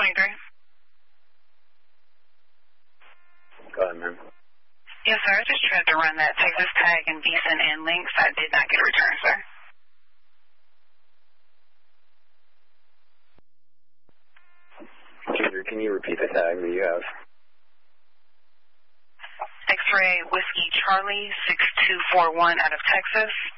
23. Go ahead, man. Yes, sir. I just tried to run that Texas tag and VSIN and links. I did not get a return, sir. Can you repeat the tag that you have? X-ray Whiskey Charlie 6241 out of Texas.